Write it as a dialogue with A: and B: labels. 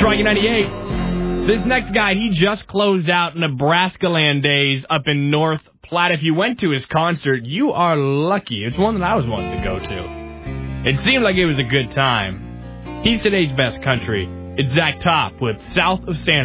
A: Rocky 98. This next guy, he just closed out Nebraska Land Days up in North Platte. If you went to his concert, you are lucky. It's one that I was wanting to go to. It seemed like it was a good time. He's today's best country. It's Zach Top with South of Santa.